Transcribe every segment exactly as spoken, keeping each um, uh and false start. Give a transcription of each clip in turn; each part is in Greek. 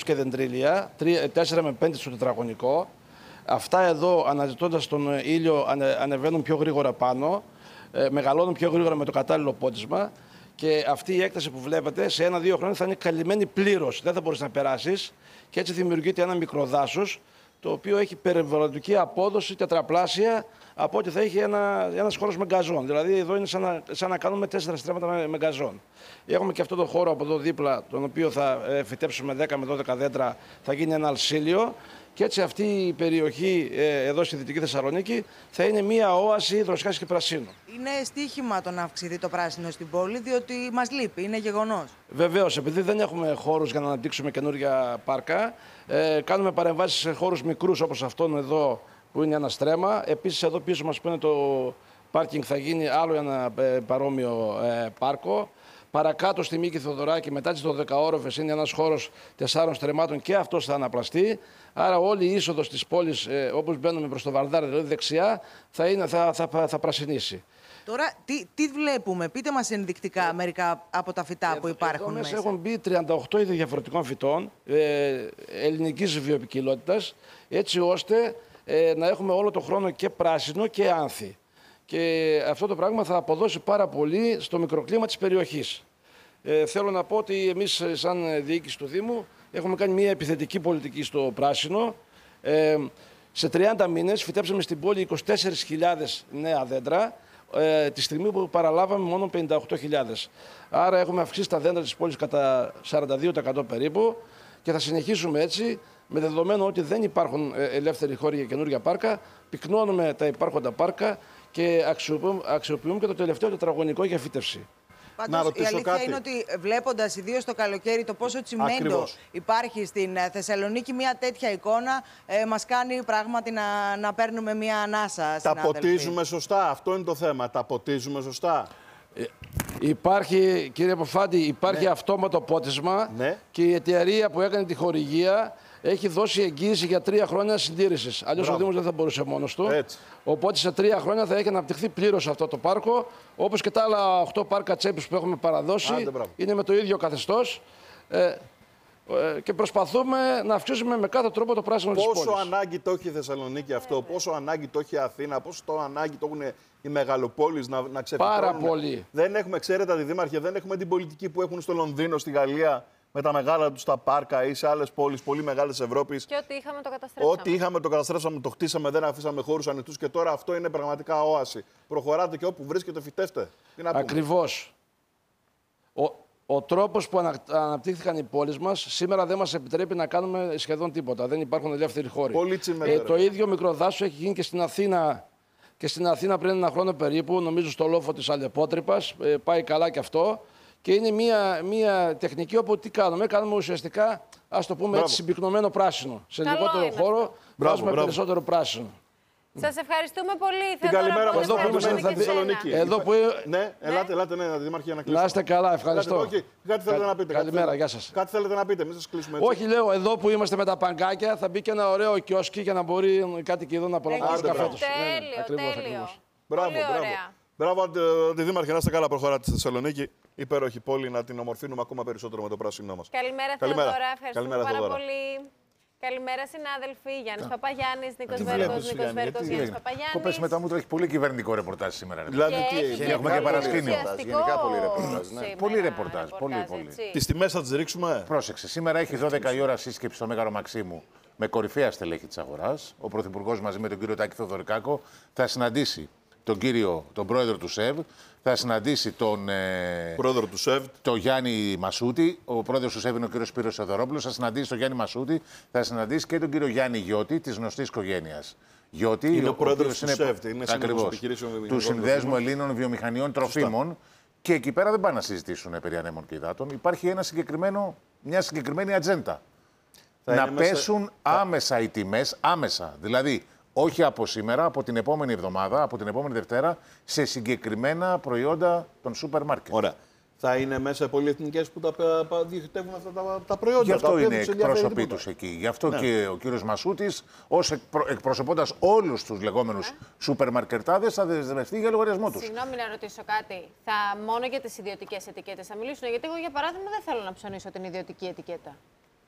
και δεντρίλια, τέσσερα με πέντε στο τετραγωνικό. Αυτά εδώ, αναζητώντας τον ήλιο, ανε, ανεβαίνουν πιο γρήγορα πάνω, ε, μεγαλώνουν πιο γρήγορα με το κατάλληλο πότισμα. Και αυτή η έκταση που βλέπετε σε ένα-δύο χρόνια θα είναι καλυμμένη πλήρως. Δεν θα μπορείς να περάσεις. Και έτσι δημιουργείται ένα μικροδάσος, το οποίο έχει περιβαλλοντική απόδοση τετραπλάσια από ό,τι θα έχει ένα, ένας χώρος με γκαζόν. Δηλαδή, εδώ είναι σαν να, σαν να κάνουμε τέσσερα στρέμματα με, με γκαζόν. Έχουμε και αυτό το χώρο από εδώ δίπλα, τον οποίο θα ε, φυτέψουμε δέκα με δώδεκα δέντρα, θα γίνει ένα αλσίλιο. Και έτσι αυτή η περιοχή ε, εδώ στη Δυτική Θεσσαλονίκη θα είναι μία όαση δροσιάς και πρασίνου. Είναι στοίχημα το να αυξηθεί το πράσινο στην πόλη, διότι μας λείπει, είναι γεγονός. Βεβαίως, επειδή δεν έχουμε χώρους για να αναπτύξουμε καινούργια πάρκα, ε, κάνουμε παρεμβάσεις σε χώρους μικρούς όπως αυτόν εδώ που είναι ένα στρέμμα. Επίσης, εδώ πίσω μας που είναι το πάρκινγκ θα γίνει άλλο ένα ε, παρόμοιο ε, πάρκο. Παρακάτω στη Μίκη Θεοδωράκη, μετά τις δωδεκαόροφες, είναι ένας χώρος τεσσάρων στρεμμάτων και αυτός θα αναπλαστεί. Άρα όλη η είσοδος της πόλης, ε, όπως μπαίνουμε προς το Βαρδάρι, δηλαδή δεξιά, θα, είναι, θα, θα, θα, θα πρασινίσει. Τώρα, τι, τι βλέπουμε, πείτε μας ενδεικτικά ε, μερικά από τα φυτά ε, που υπάρχουν εδώ μέσα. Έχουν μπει τριάντα οκτώ είδη διαφορετικών φυτών, ε, ελληνικής βιοποικιλότητας, έτσι ώστε ε, να έχουμε όλο το χρόνο και πράσινο και άνθη. Και αυτό το πράγμα θα αποδώσει πάρα πολύ στο μικροκλίμα της περιοχής. Ε, θέλω να πω ότι εμείς σαν διοίκηση του Δήμου έχουμε κάνει μια επιθετική πολιτική στο πράσινο. Ε, σε τριάντα μήνες φυτέψαμε στην πόλη είκοσι τέσσερις χιλιάδες νέα δέντρα, ε, τη στιγμή που παραλάβαμε μόνο πενήντα οκτώ χιλιάδες. Άρα έχουμε αυξήσει τα δέντρα της πόλης κατά σαράντα δύο τοις εκατό περίπου και θα συνεχίσουμε έτσι, με δεδομένο ότι δεν υπάρχουν ελεύθεροι χώροι για καινούργια πάρκα, πυκνώνουμε τα υπάρχοντα πάρκα και αξιοποιούμε, αξιοποιούμε και το τελευταίο τετραγωνικό για φύτευση. Πάντως, η αλήθεια κάτι. είναι ότι βλέποντας ιδίως το καλοκαίρι το πόσο τσιμέντο Ακριβώς. υπάρχει στην Θεσσαλονίκη, μια τέτοια εικόνα ε, μας κάνει πράγματι να, να παίρνουμε μια ανάσα. Τα ποτίζουμε σωστά, αυτό είναι το θέμα. Τα ποτίζουμε σωστά. Ε, υπάρχει, κύριε Ποφάντη, υπάρχει ναι. αυτόματο πότισμα ναι. και η εταιρεία που έκανε τη χορηγία έχει δώσει εγγύηση για τρία χρόνια συντήρησης. Αλλιώς ο Δήμος δεν θα μπορούσε μόνος του. Έτσι. Οπότε σε τρία χρόνια θα έχει αναπτυχθεί πλήρως αυτό το πάρκο. Όπως και τα άλλα οκτώ πάρκα τσέπης που έχουμε παραδώσει. Άντε, είναι με το ίδιο καθεστώς. Ε, ε, και προσπαθούμε να αυξήσουμε με κάθε τρόπο το πράσινο της πόλης. Πόσο ανάγκη το έχει η Θεσσαλονίκη αυτό, πόσο ανάγκη το έχει η Αθήνα, πόσο το ανάγκη το έχουν οι μεγαλοπόλεις να, να ξεφυτρώνουν. Πάρα πολύ. Δεν έχουμε, ξέρετε, αντιδήμαρχε, δεν έχουμε την πολιτική που έχουν στο Λονδίνο, στη Γαλλία. Με τα μεγάλα του τα πάρκα ή σε άλλες πόλεις πολύ μεγάλες Ευρώπης. Και ό,τι είχαμε το καταστρέψαμε. Ό,τι είχαμε το καταστρέψαμε, το χτίσαμε, δεν αφήσαμε χώρους ανοιχτούς και τώρα αυτό είναι πραγματικά όαση. Προχωράτε και όπου βρίσκεται φυτεύτε. Ακριβώς. Ο, ο τρόπος που ανα, αναπτύχθηκαν οι πόλεις μας σήμερα δεν μας επιτρέπει να κάνουμε σχεδόν τίποτα. Δεν υπάρχουν ελεύθεροι χώροι. Πολύ τσιμέντο, ε, το ίδιο μικροδάσο έχει γίνει και στην Αθήνα. Και στην Αθήνα πριν ένα χρόνο περίπου, νομίζω στο λόφο της Αλεπότρυπας, ε, πάει καλά και αυτό. Και είναι μια, μια τεχνική όπου τι κάνουμε. Κάνουμε ουσιαστικά, ας το πούμε έτσι, συμπυκνωμένο πράσινο. Σε Καλό λιγότερο είναι. χώρο βάζουμε περισσότερο πράσινο. Σας ευχαριστούμε πολύ. Την καλημέρα μας εδώ που είμαστε στη Θεσσαλονίκη. Εδώ που... Ναι, ελάτε, ελάτε, ναι, Δήμαρχε, να κλείσουμε. Να είστε καλά, ευχαριστώ. Ελάτε, okay. Κάτι θέλετε να πείτε. Καλημέρα, γεια σας. Κάτι θέλετε να πείτε, μην σας κλείσουμε έτσι. Όχι, λέω, εδώ που είμαστε με τα παγκάκια θα μπει και ένα ωραίο κιόσκι για να μπορεί κάτι και εδώ να απολαμβάνει καφέ τους. Τέλειο, τέλειο. Μπράβο, μπράβο. Μπράβο, Αντιδήμαρχε, να είστε καλά. Προχωράτε στη Θεσσαλονίκη. Υπέροχη πόλη, να την ομορφύνουμε ακόμα περισσότερο με το πράσινό μας. Καλημέρα, Θεοδώρα. Ευχαριστούμε πάρα Θεοδώρα. πολύ. Καλημέρα, συνάδελφοι. Γιάννης Παπαγιάννης, Νίκος Βέρκος, Νίκος Βέρκος, Γιάννης Παπαγιάννης. Κοπές μετά μου τρέχει πολύ κυβερνητικό ρεπορτάζ σήμερα. Δηλαδή, τι έχουμε και παρασκήνιο. Γενικά πολύ ρεπορτάζ. Πολύ ρεπορτάζ. Πολύ, πολύ. Τις τιμές θα τις ρίξουμε. Πρόσεξε. Σήμερα έχει δώδεκα η ώρα σύσκεψη στο Μέγαρο Μαξίμου με κορυφαία στελέχη της αγοράς. Ο Πρωθυπουργός μαζί με τον κύριο Τάκη Θεοδωρικάκο θα συναντήσει τον κύριο, τον πρόεδρο του ΣΕΒ, θα συναντήσει τον ε, πρόεδρο του ΣΕΒ, τον Γιάννη Μασούτη. Ο πρόεδρος του ΣΕΒ είναι ο κύριος Σπύρος Θεοδωρόπουλος. Θα συναντήσει τον Γιάννη Μασούτη, θα συναντήσει και τον κύριο Γιάννη Γιώτη, της γνωστής οικογένειας Γιώτη. Είναι ο, ο πρόεδρος του είναι, ΣΕΒ, είναι ακριβώς, του Συνδέσμου Ελλήνων Βιομηχανιών Τροφίμων. Σωστά. Και εκεί πέρα δεν πάνε να συζητήσουν περί ανέμων και υδάτων. Υπάρχει ένα συγκεκριμένο, μια συγκεκριμένη ατζέντα. Να πέσουν μέσα... άμεσα οι τιμές, άμεσα. Δηλαδή, όχι από σήμερα, από την επόμενη εβδομάδα, από την επόμενη Δευτέρα, σε συγκεκριμένα προϊόντα των σούπερ μάρκετ. Ωραία. Θα είναι μέσα οι πολυεθνικές που τα διοχετεύουν αυτά τα, τα προϊόντα. Γι' αυτό τα είναι εκπρόσωποι τους εκεί. Γι' αυτό ναι. και ο κύριος Μασούτης, ως εκπρο, εκπροσωπώντας όλους τους λεγόμενους ναι. σούπερ μαρκετάδες, θα δεσμευτεί για λογαριασμό τους. Συγγνώμη να ρωτήσω κάτι. Θα μόνο για τις ιδιωτικές ετικέτες θα μιλήσουν? Γιατί εγώ, για παράδειγμα, δεν θέλω να ψωνίσω την ιδιωτική ετικέτα.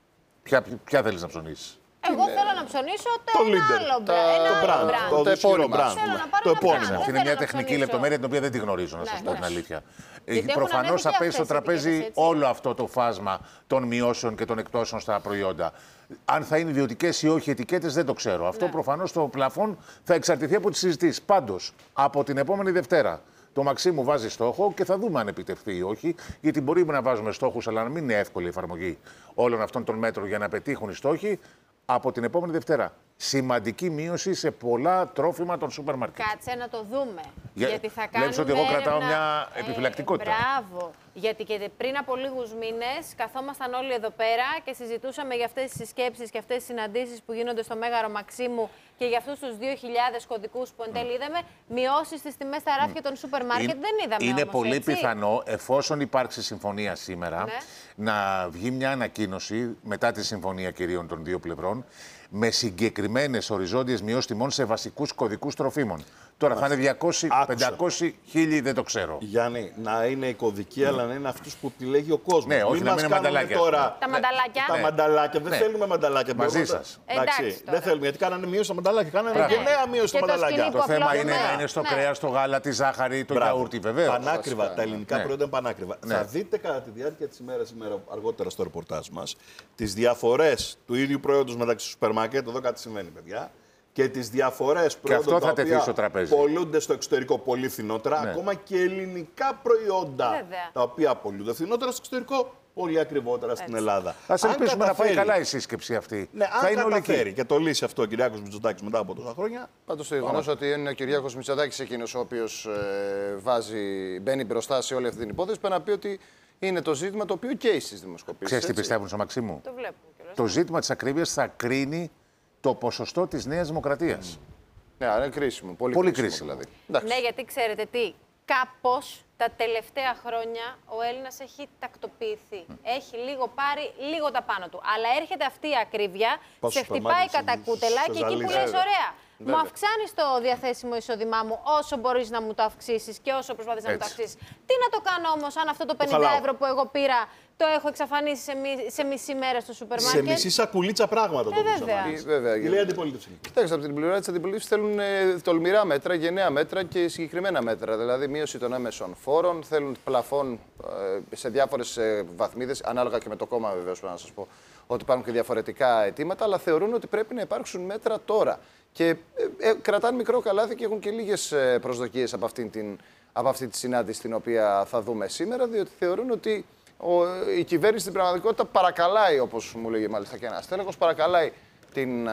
Ποια, ποια θέλεις να ψωνίσεις? Εγώ θέλω να ψωνίσω το, το ένα leader, άλλο brand. Το, το, το επώνυμο brand. Το επώνυμο. Αυτή είναι μια τεχνική λεπτομέρεια την οποία δεν τη γνωρίζω, να σας πω την αλήθεια. Προφανώς θα πέσει στο τραπέζι όλο αυτό το φάσμα των μειώσεων και των εκτόσεων στα προϊόντα. Αν θα είναι ιδιωτικές ή όχι ετικέτες δεν το ξέρω. Αυτό προφανώς το πλαφόν θα εξαρτηθεί από τις συζητήσεις. Πάντως, από την επόμενη Δευτέρα. Το Μαξίμου βάζει στόχο και θα δούμε αν επιτευχθεί ή όχι, γιατί μπορούμε να βάζουμε στόχους, αλλά να μην είναι εύκολη η εφαρμογή όλων αυτών των μέτρων για να πετύχουν οι στόχοι. Από την επόμενη Δευτέρα. Σημαντική μείωση σε πολλά τρόφιμα των σούπερ μάρκετ. Κάτσε να το δούμε. Για... Γιατί θα κάνουμε. Βλέπεις ότι εγώ κρατάω έρευνα... μια επιφυλακτικότητα. Ε, μπράβο. Γιατί και πριν από λίγους μήνες καθόμασταν όλοι εδώ πέρα και συζητούσαμε για αυτές τις συσκέψεις και αυτές τις συναντήσεις που γίνονται στο Μέγαρο Μαξίμου και για αυτούς τους δύο χιλιάδες κωδικούς που εν τέλει είδαμε. Μειώσεις στις τιμές στα ράφια των σούπερ μάρκετ δεν είδαμε. Είναι όμως, πολύ έτσι? πιθανό, εφόσον υπάρξει συμφωνία σήμερα, ναι. να βγει μια ανακοίνωση μετά τη συμφωνία κυρίων των δύο πλευρών με συγκεκριμένες οριζόντιες μειώσεις τιμών σε βασικούς κωδικούς τροφίμων. Τώρα θα είναι διακόσιοι, πεντακόσιοι, χίλιοι, δεν το ξέρω. Γιάννη, να είναι η κωδική, αλλά να είναι αυτούς που επιλέγει ο κόσμος. Ναι, όχι μην να μην είναι μανταλάκια. Τώρα... Τα μανταλάκια. Τα ναι. μανταλάκια. Δεν ναι. θέλουμε μανταλάκια. Μαζί σας. Εντάξει, δεν θέλουμε, γιατί κάνανε μείωση στα μανταλάκια. Κάνανε Μπράβο. γενναία μείωση στα Και το μανταλάκια. σκηνή Το θέμα απλώς, είναι ναι. να είναι στο Ναι. κρέας, το γάλα, τη ζάχαρη, το Μπράβο. γιαούρτι, βεβαίως. Πανάκριβα. Τα ελληνικά ναι. προϊόντα είναι πανάκριβα. Ναι. Θα δείτε κατά τη διάρκεια της ημέρας, σήμερα αργότερα στο ρεπορτάζ μας, τις διαφορές του ίδιου προϊόντος μεταξύ του σούπερ μάρκετ. Εδώ κάτι συμβαίνει, παιδιά. Και τις διαφορές προϊόντων τα οποία πολλούνται στο εξωτερικό πολύ φθηνότερα, ναι. ακόμα και ελληνικά προϊόντα Βέβαια. τα οποία πολλούνται φθηνότερα στο εξωτερικό, πολύ ακριβότερα στην Ελλάδα. Ας ελπίσουμε να πάει καλά η σύσκεψη αυτή. Ναι, θα αν είναι καταφέρει και το λύσει αυτό ο Κυριάκος Μητσοτάκης μετά από τόσα χρόνια. Πάντως το γεγονός ότι είναι ο Κυριάκος Μητσοτάκης εκείνος ο οποίος ε, βάζει, μπαίνει μπροστά σε όλη αυτή την υπόθεση, πρέπει να πει ότι είναι το ζήτημα το οποίο καίει στις δημοσκοπήσεις. Ξέρεις τι πιστεύουν στο Μαξίμου? Το βλέπουμε κιόλας. Το ζήτημα της ακρίβειας θα κρίνει το ποσοστό της Νέας Δημοκρατίας. Mm. Ναι, είναι κρίσιμο. Πολύ, πολύ κρίσιμο, κρίσιμο. δηλαδή. Ναι, γιατί ξέρετε τι, κάπως τα τελευταία χρόνια ο Έλληνας έχει τακτοποιηθεί. Mm. Έχει λίγο πάρει, λίγο τα πάνω του. Αλλά έρχεται αυτή η ακρίβεια, Πώς σε χτυπάει κατά κούτελα και εκεί που λες ωραία. Βέβαια. Μου αυξάνεις το διαθέσιμο εισόδημά μου όσο μπορείς να μου το αυξήσεις και όσο προσπαθείς να μου το αυξήσεις. Τι να το κάνω όμως αν αυτό το πενήντα ευρώ που εγώ πήρα το έχω εξαφανίσει σε, μη, σε μισή μέρα στο σούπερ μάρκετ? Σε μισή σακουλίτσα πράγματα το ε, έχω εξαφανίσει. Βέβαια. Η λέει αντιπολίτευση. Κοιτάξτε, από την πλευρά της αντιπολίτευσης θέλουν ε, τολμηρά μέτρα, γενναία μέτρα και συγκεκριμένα μέτρα. Δηλαδή, μείωση των έμεσων φόρων, θέλουν πλαφόν ε, σε διάφορες ε, βαθμίδες, ανάλογα και με το κόμμα βεβαίως, πρέπει να σας πω ότι υπάρχουν και διαφορετικά αιτήματα, αλλά θεωρούν ότι πρέπει να υπάρξουν μέτρα τώρα. Και ε, ε, κρατάνε μικρό καλάθι και έχουν και λίγες ε, προσδοκίες από, αυτήν την, από αυτή τη συνάντηση την οποία θα δούμε σήμερα, διότι θεωρούν ότι ο, η κυβέρνηση στην πραγματικότητα παρακαλάει, όπως μου λέγει μάλιστα και ένας τέλεχος, παρακαλάει την,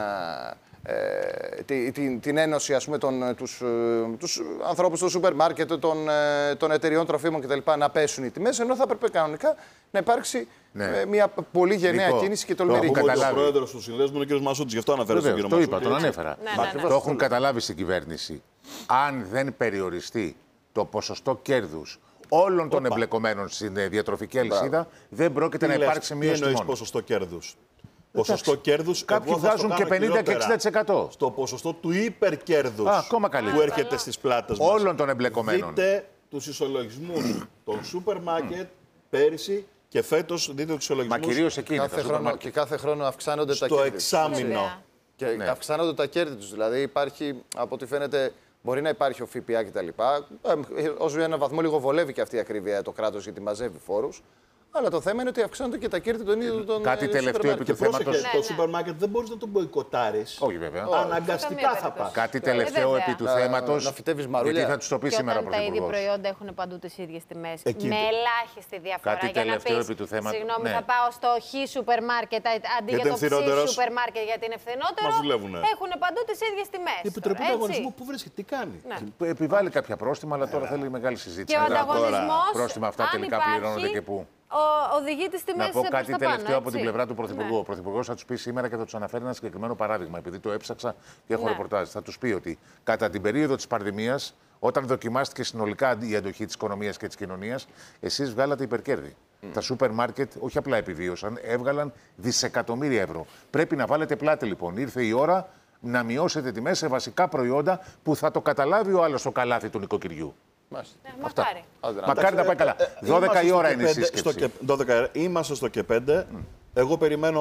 ε, την, την, την ένωση, ας πούμε, των, τους, τους ανθρώπους στο σούπερ μάρκετ, των, των εταιριών τροφίμων κτλ. Να πέσουν οι τιμές, ενώ θα έπρεπε κανονικά να υπάρξει ναι. μια πολύ γενναία λοιπόν, κίνηση και τολμηρή. Το ο πρόεδρος του συνδέσμου είναι ο κ. Μασούτης, γι' αυτό αναφέρεται στον κ. Το Μασούτη. είπα, τον ανέφερα. Ναι, ναι, ναι. Το έχουν καταλάβει στην κυβέρνηση. Αν δεν περιοριστεί το ποσοστό κέρδους όλων των Οπα. εμπλεκομένων στην διατροφική αλυσίδα, δεν πρόκειται τι να υπάρξει μείωση τιμών. Τι εννοείς ποσοστό κέρδους? Ποσοστό κέρδους. Κάποιοι βγάζουν και πενήντα και εξήντα τοις εκατό. Στο ποσοστό του υπερκέρδους που έρχεται στις πλάτες μας. Όλων των εμπλεκομένων. Δείτε τους ισολογισμούς των σούπερ μάρκετ πέρυσι και φέτος. Δείτε τους ισολογισμούς. Μα κυρίως εκείνη. Κάθε χρόνο, και κάθε χρόνο αυξάνονται στο τα κέρδη. Στο εξάμηνο. Και ναι. αυξάνονται τα κέρδη τους. Δηλαδή υπάρχει, από ό,τι φαίνεται, μπορεί να υπάρχει ο ΦΠΑ κτλ. Ως ένα βαθμό λίγο βολεύει και αυτή η ακρίβεια το κράτος γιατί μαζεύει φόρους. Αλλά το θέμα είναι ότι αυξάνονται και τα κέρδη των ίδιων των Κάτι τελευταίο επί του θέματος. Το σούπερ μάρκετ δεν μπορείς να τον μποϊκοτάρεις. Όχι, βέβαια. Αναγκαστικά θα πας. Κάτι τελευταίο επί του θέματος. Να φυτεύεις μαρούλια. Γιατί θα τους το πει σήμερα ο Πρωθυπουργός. Τα ίδια προϊόντα έχουν παντού τις ίδιες τιμές. Με ελάχιστη διαφορά. Κάτι τελευταίο επί του θέματος. Συγγνώμη, θα πάω στο χ σούπερ μάρκετ αντί για το ψ σούπερ μάρκετ γιατί είναι φθηνότερο. Έχουν παντού τις ίδιες τιμές. Η Επιτροπή Ανταγωνισμού που βρίσκεται, τι κάνει? Επιβάλλει κάποια πρόστιμα, αλλά τώρα θέλει μεγάλη συζήτηση. Και ο ανταγωνισμός. Πρόστιμα αυτά τελικά πληρώνονται και πού? Οδηγεί τις τιμές να πω προς κάτι τα τελευταίο πάνω, από την πλευρά του Πρωθυπουργού. Ναι. Ο Πρωθυπουργός θα τους πει σήμερα και θα τους αναφέρει ένα συγκεκριμένο παράδειγμα, επειδή το έψαξα και έχω ναι. ρεπορτάζ. Θα τους πει ότι κατά την περίοδο της πανδημίας, όταν δοκιμάστηκε συνολικά η αντοχή της οικονομίας και της κοινωνίας, εσείς βγάλατε υπερκέρδη. Mm. Τα σούπερ μάρκετ όχι απλά επιβίωσαν, έβγαλαν δισεκατομμύρια ευρώ. Πρέπει να βάλετε πλάτη λοιπόν. Ήρθε η ώρα να μειώσετε τιμές σε βασικά προϊόντα που θα το καταλάβει ο άλλος στο καλάθι του νοικοκυριού. Ναι, μακάρι. Μακάρι να πάει καλά. δώδεκα η ώρα είναι η σύσκεψη. δώδεκα, είμαστε στο και πέντε. Mm. Εγώ περιμένω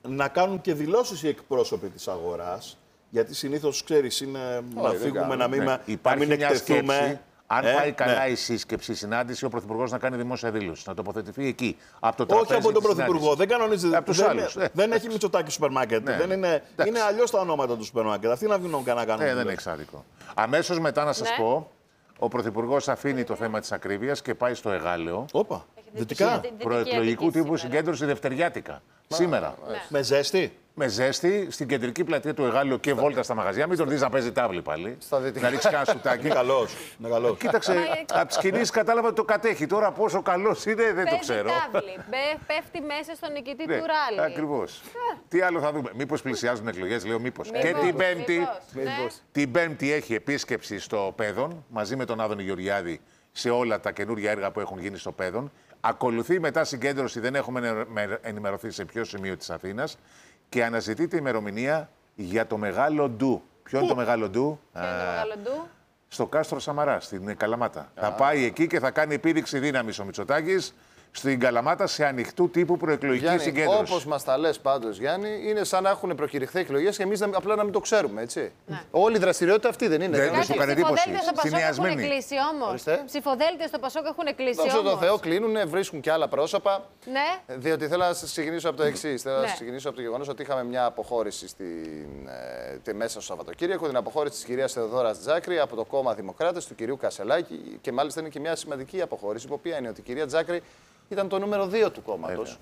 να κάνουν και δηλώσεις οι εκπρόσωποι της αγοράς. Γιατί συνήθως, ξέρεις, είναι oh, να φύγουμε, να μην, ναι. να μην εκτεθούμε. Αν ε, πάει καλά ναι. η σύσκεψη, η συνάντηση, ο Πρωθυπουργός να κάνει δημόσια δήλωση. Να τοποθετηθεί εκεί. Από το τραπέζι. Όχι από τον Πρωθυπουργό. Δεν κανονίζει. Από τους δεν, άλλους. δεν, δεν έχει Μητσοτάκη σούπερ μάρκετ. Ναι. Δεν είναι είναι αλλιώς τα ονόματα του σούπερ μάρκετ. Αυτοί να βγουν να κάνουν. Ναι, δεν είναι εξάδικο. Αμέσως μετά να σας ναι. πω, ο Πρωθυπουργός αφήνει το θέμα της ακρίβειας και πάει στο Εγάλεο. Όπα. Δυτικά. Προεκλογικού τύπου συγκέντρωση δευτεριάτικα. Σήμερα. Με ζέστη. Με ζέστη στην κεντρική πλατεία του Εγάλεο και βόλτα στα μαγαζιά. Μην τον δεις να παίζει τάβλη πάλι. Στα δυτικά. Να ρίξει κανένα σουτάκι. Είναι καλός. Κοίταξε, από τις κινήσεις κατάλαβα ότι το κατέχει. Τώρα πόσο καλός είναι δεν το ξέρω. Τάβλη. Πέφτει μέσα στον νικητή του ράλι. Ακριβώς. Τι άλλο θα δούμε. Μήπως πλησιάζουν εκλογές, λέω μήπως. Και την Πέμπτη, την Πέμπτη έχει επίσκεψη στο Πέδον μαζί με τον Άδωνη Γεωργιάδη σε όλα τα καινούργια έργα που έχουν γίνει στο Πέδον. Ακολουθεί μετά συγκέντρωση, δεν έχουμε ενημερωθεί σε ποιο σημείο της Αθήνας. Και αναζητείται ημερομηνία για το μεγάλο ντου. Ποιο είναι το μεγάλο ντου? Ποιο είναι το μεγάλο ντου? Στο Κάστρο Σαμαρά, στην Καλαμάτα. Α. Θα πάει εκεί και θα κάνει επίδειξη δύναμης ο Μητσοτάκης στην Καλαμάτα σε ανοιχτού τύπου προεκλογική Γιάννη, συγκέντρωση. Όπως μας τα λες πάντως, Γιάννη, είναι σαν να έχουν προκηρυχθεί εκλογές και εμείς απλά να μην το ξέρουμε, έτσι. Ναι. Όλη η δραστηριότητα αυτή δεν είναι. Δεν, δεν σου κάνει εντύπωση. Ψηφοδέλτια στο Πασόκ έχουν κλείσει όμως. Ψηφοδέλτια στο Πασόκ έχουν κλείσει όμως. Δόξα τω Θεώ, κλείνουν, βρίσκουν και άλλα πρόσωπα. Ναι. Διότι θέλω να σας ξεκινήσω από το εξής. Θέλω να σας ξεκινήσω από το γεγονός ότι είχαμε μια αποχώρηση στην, ε, μέσα στο Σαββατοκύριακο, την αποχώρηση της κυρίας Θεοδόρας Τζάκρη από το κόμμα Δημοκράτες, του κυρίου Κασελάκη. Και μάλιστα είναι και μια σημαντική αποχώρηση, η οποία είναι ότι η κυρία Τζάκρη ήταν το νούμερο δύο του κόμματος.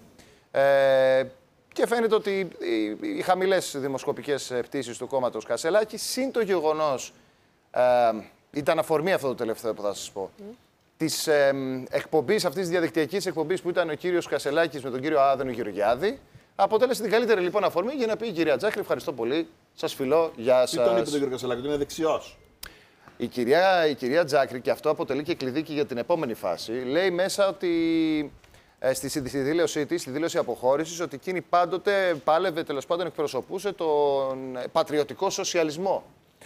Ε, και φαίνεται ότι οι, οι χαμηλές δημοσκοπικές πτήσεις του κόμματος Κασελάκη, συν το γεγονός, ε, ήταν αφορμή αυτό το τελευταίο που θα σας πω, mm. της ε, εκπομπής, αυτής της διαδικτυακής εκπομπής που ήταν ο κύριος Κασελάκης με τον κύριο Άδωνη Γεωργιάδη, αποτέλεσε την καλύτερη λοιπόν αφορμή για να πει η κυρία Τζάκρη, ευχαριστώ πολύ, σας φιλώ, γεια σας. Τι τον είπε τον κύριο Κασελάκη, ότι είναι δεξιός. Η κυρία, η κυρία Τζάκρη, και αυτό αποτελεί και κλειδί και για την επόμενη φάση, λέει μέσα ότι ε, στη, στη δήλωσή της, στη δήλωση αποχώρησης, ότι εκείνη πάντοτε πάλευε, τέλος πάντων εκπροσωπούσε τον πατριωτικό σοσιαλισμό.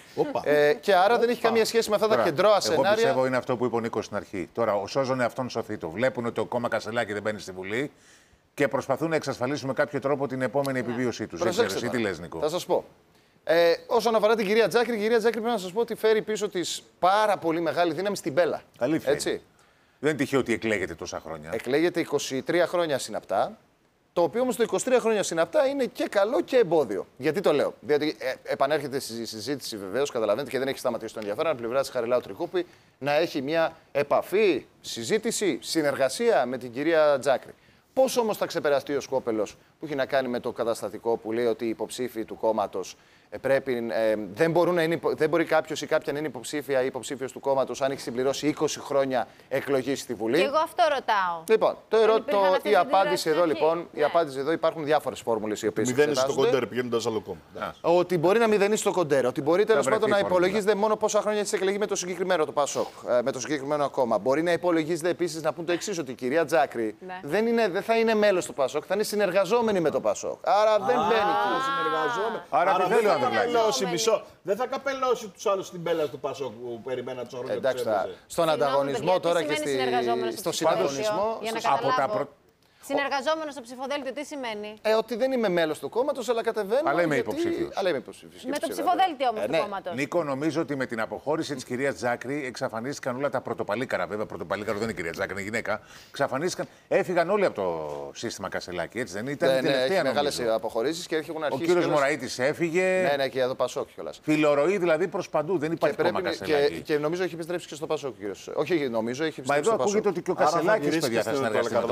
Ε, και άρα δεν έχει καμία σχέση με αυτά τα κεντρώα σενάρια. Εγώ πιστεύω είναι αυτό που είπε ο Νίκος στην αρχή. Τώρα, ο σώζον εαυτόν σωθεί το. Βλέπουν ότι το κόμμα Κασελάκη δεν μπαίνει στη Βουλή και προσπαθούν να εξασφαλίσουν με κάποιο τρόπο την επόμενη επιβίωσή τους. Προσέξτε, τι λες, Νικό? Θα σας πω. Ε, όσον αφορά την κυρία Τζάκρη, η κυρία Τζάκρη πρέπει να σας πω ότι φέρει πίσω της πάρα πολύ μεγάλη δύναμη στην μπέλα. Αλήθεια. Έτσι. Δεν είναι τυχαίο ότι εκλέγεται τόσα χρόνια. Εκλέγεται είκοσι τρία χρόνια συναπτά. Το οποίο όμως το είκοσι τρία χρόνια συναπτά είναι και καλό και εμπόδιο. Γιατί το λέω? Διότι ε, επανέρχεται στη συζήτηση βεβαίως, καταλαβαίνετε, και δεν έχει σταματήσει το ενδιαφέρον από την πλευρά της Χαριλάου Τρικούπη να έχει μια επαφή, συζήτηση, συνεργασία με την κυρία Τζάκρη. Πώς όμως θα ξεπεραστεί ο σκόπελος που έχει να κάνει με το καταστατικό που λέει ότι οι υποψήφοι του κόμματος ε, πρέπει, ε, δεν, μπορούν να είναι, δεν μπορεί κάποιος ή κάποια να είναι υποψήφια ή υποψήφιος του κόμματος αν έχει συμπληρώσει είκοσι χρόνια εκλογής στη Βουλή. Και εγώ αυτό ρωτάω. Λοιπόν, το ερώτημα, η απάντηση εδώ λοιπόν, ναι. η απάντηση εδώ υπάρχουν διάφορες φόρμουλες οι οποίες μηδένισε το κοντέρ πηγαίνοντας άλλο κόμμα. Ότι μπορεί να μηδενίσει το κοντέρ, ότι μπορεί τέλος πάντων να υπολογίζεται μόνο πόσα χρόνια έχει εκλεγεί με το συγκεκριμένο το Πασόκ, με το συγκεκριμένο κόμμα. Μπορεί να υπολογίζεται επίσης να πούν το εξής, ότι η κυρία Τζάκρη ναι. δεν, είναι, δεν θα είναι μέλος του Πασόκ, θα είναι συνεργαζόμενη με το Πασόκ. Άρα δεν μπαίνει εκεί. Συνεργαζόμενη. Άρα δεν θέλει να καπελώσει μισό. Δεν θα καπελώσει τους άλλους στην μπέλα του Πασόκ που περιμέναν τους χρόνια. Εντάξει, στον ανταγωνισμό τώρα και στο συναγωνισμό. Από τα συνεργαζόμενο στο ψηφοδέλτιο, τι σημαίνει? Ε, ότι δεν είμαι μέλος του κόμματος, αλλά κατεβαίνω. Αλλά είμαι υποψήφιος. Αλλά είμαι υποψήφιος. Με το ψηφοδέλτιο όμως ε, του ναι. κόμματος. Νίκο, νομίζω ότι με την αποχώρηση της κυρίας Τζάκρη εξαφανίστηκαν όλα τα πρωτοπαλίκαρα. Βέβαια, πρωτοπαλίκαρο δεν είναι η κυρία Τζάκρη, είναι γυναίκα. Εξαφανίστηκαν, έφυγαν όλοι από το σύστημα Κασελάκη. Έτσι δεν ήταν? Ναι, η τελευταία, έχει μεγάλες αποχωρήσεις και έχουν αρχίσει. Ο κύριος Μωραΐτης έφυγε. Ναι, ναι, και εδώ Πασόκ κιόλας. Φιλορροή δηλαδή προς παντού. Δεν υπάρχει κόμμα Κασελάκη. Και νομίζω έχει επιστρέψει και στο Πασόκ. Όχι, νομίζω έχει επιστρέψει. Μα εδώ ακούγεται ότι και ο Κασελάκης παιδιά θα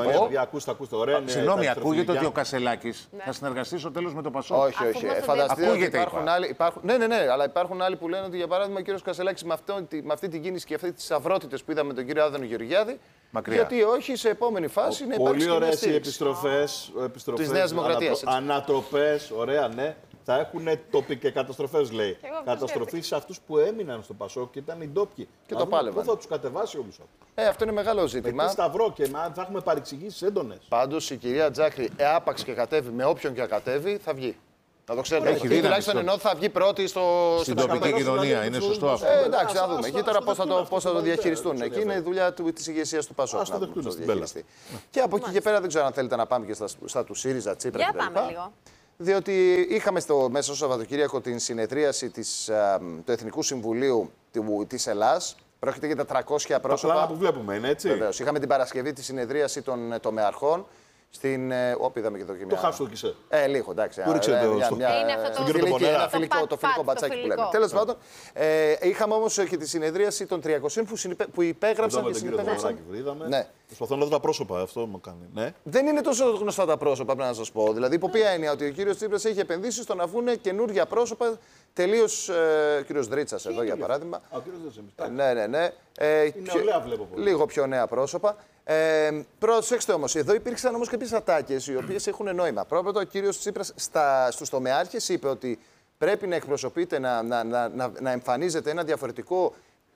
συνεργαστεί. Συγγνώμη, ακούγεται ότι ο Κασελάκης ναι. θα συνεργαστεί στο τέλος με το Πασόκ. Όχι, όχι. Ε, φανταστείτε ότι υπάρχουν άλλοι. Υπάρχουν, ναι, ναι, ναι, αλλά υπάρχουν άλλοι που λένε ότι για παράδειγμα ο κύριος Κασελάκης με, αυτό, με αυτή την κίνηση και αυτή τις αυρότητες που είδαμε με τον κύριο Άδωνη Γεωργιάδη. Μακριά. Γιατί όχι σε επόμενη φάση είναι πολύ ωραίες οι επιστροφές της Νέας Δημοκρατίας. Ανατροπές, ωραία, ναι. Θα έχουν τοπικές καταστροφές, λέει. Καταστροφή σε αυτούς που έμειναν στο Πασόκ και ήταν οι ντόπιοι. Και το πάλευαν. Πού θα τους κατεβάσει όλους αυτούς? Ε, αυτό είναι μεγάλο ζήτημα. Με σταυρό και θα έχουμε παρεξηγήσεις έντονες. Πάντως η κυρία Τζάκρη, εάπαξ και κατέβει με όποιον και κατέβει, θα βγει. Να το ξέρετε. Έχει δει τουλάχιστον ενώ θα βγει πρώτη στο... στην τοπική κοινωνία. Είναι σωστό αυτό. Ε, εντάξει, θα δούμε. Εκεί τώρα πώς θα το διαχειριστούν. Εκεί είναι η δουλειά της ηγεσίας του Πασόκ. Και από εκεί και πέρα δεν ξέρω αν θέλετε να πάμε και στα του ΣΥΡΙΖΑ, Τσίπρα κτλ. διότι είχαμε στο μέσα στο Σαββατοκύριακο την συνεδρίαση της, α, του Εθνικού Συμβουλίου της Ελλάς. Πρόκειται για τα τριακόσια πρόσωπα. Τα πλάνα που βλέπουμε είναι έτσι. Βεβαίως. Είχαμε την Παρασκευή τη συνεδρίαση των τομεαρχών. Στην. Όπι είδαμε και εδώ και μια. Το χάφτο κισε. Ε, λίγο, εντάξει. Πού ρίξε το στο Είναι αυτό το φιλικό, φιλικό, το φιλικό μπατσάκι που λέμε. Τέλος πάντων, ε, είχαμε όμως και τη συνεδρίαση των τριακοσίων που, συνυπέ, που υπέγραψαν και συνυπέγραψαν. Ναι. Προσπαθώ να δω τα πρόσωπα, αυτό μου κάνει. Ναι. Δεν είναι τόσο γνωστά τα πρόσωπα, πρέπει να σας πω. Δηλαδή, υπό ποια έννοια ότι ο κύριος Τσίπρας έχει επενδύσει στο να βγουν καινούργια πρόσωπα. Τελείως, ε, ο κύριος Δρίτσας εδώ για παράδειγμα. Α, ο κύριος Δρίτσας. Ναι, ναι, ναι. Ε, Είναι νεολαία, βλέπω πολύ. Λίγο πιο νέα πρόσωπα. Ε, προσέξτε όμως, εδώ υπήρξαν όμως κάποιες ατάκες οι οποίες έχουν νόημα. Πρώτα, ο κύριος Τσίπρας στα, στους τομεάρχες είπε ότι πρέπει να εκπροσωπείται, να, να, να, να, να εμφανίζεται ένα διαφορετικό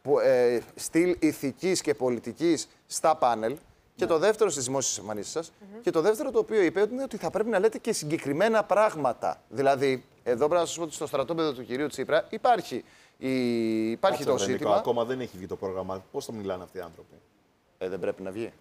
ε, στυλ ηθικής και πολιτικής στα πάνελ. Και το δεύτερο στις δημόσιες εμφανίσεις σας. Mm-hmm. Και το δεύτερο το οποίο είπε είναι ότι θα πρέπει να λέτε και συγκεκριμένα πράγματα. Δηλαδή, εδώ πρέπει να σας πω ότι στο στρατόπεδο του κυρίου Τσίπρα υπάρχει, η... υπάρχει το ζήτημα. Ακόμα δεν έχει βγει το πρόγραμμα. Πώς θα μιλάνε αυτοί οι άνθρωποι. Ε, δεν πρέπει να βγει.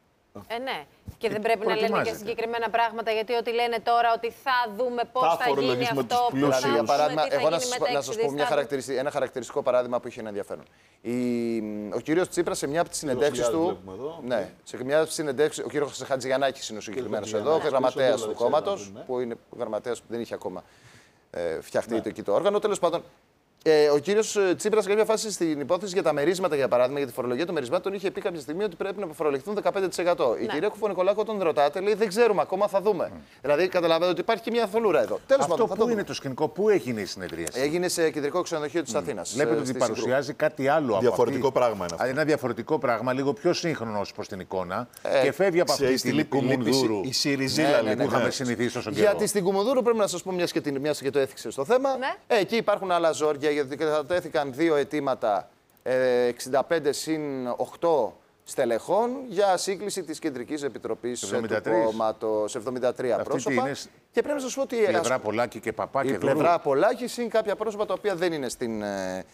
Ε, ναι. Και δεν πρέπει να λένε και συγκεκριμένα πράγματα, γιατί ό,τι λένε τώρα ότι θα δούμε πώς θα, θα γίνει αυτό. Δηλαδή, για παράδειγμα, εγώ να σας, να σας πω μια χαρακτηριστική, ένα χαρακτηριστικό παράδειγμα που είχε ένα ενδιαφέρον. Η, ο κύριος Τσίπρας σε μια από τις συνεντεύξεις του. Ναι, σε μια από τις συνεντεύξεις. Ο κύριος Χατζηγιαννάκης είναι ο συγκεκριμένος εδώ, γραμματέας του κόμματος, που είναι γραμματέας που δεν είχε ακόμα ε, φτιαχτεί το εκεί το όργανο. Τέλος πάντων. Ε, ο κύριος Τσίπρας, σε κάποια φάση στην υπόθεση για τα μερίσματα, για παράδειγμα, για τη φορολογία των μερισμάτων, είχε πει κάποια στιγμή ότι πρέπει να φορολογηθούν δεκαπέντε τοις εκατό. Ναι. Η κυρία Κουφονικολάκου, όταν ρωτάτε, λέει δεν ξέρουμε ακόμα, θα δούμε. Mm. Δηλαδή, καταλαβαίνετε ότι υπάρχει και μια θολούρα εδώ. Τέλος Αυτό πάντων, πού είναι το σκηνικό, πού έγινε η συνεδρίαση. Έγινε σε κεντρικό ξενοδοχείο της mm. Αθήνας. Βλέπετε ότι παρουσιάζει κάτι άλλο. Διαφορετικό από πράγμα είναι αυτό. Ένα διαφορετικό πράγμα, λίγο πιο σύγχρονο ως προς την εικόνα. Ε, και φεύγει από αυτή τη Κουμουνδούρου. Η Σιριζίλα που είχαμε συνηθίσει τόσο καιρό. Γιατί στην Κουμουνδούρου πρέπει να σας πω, μια και το έθιξε στο θέμα. Εκεί υπάρχουν άλλα ζόρια, γιατί κατατέθηκαν δύο αιτήματα εξήντα πέντε συν οκτώ στελεχών για σύγκληση της Κεντρικής Επιτροπής του κόμματος, εβδομήντα τρία πρόσωπα. Είναι... Και πρέπει να σας πω ότι... Η πλευρά Πολάκη και Παπά και Η πλευρά Πολάκη συν κάποια πρόσωπα τα οποία δεν είναι στην,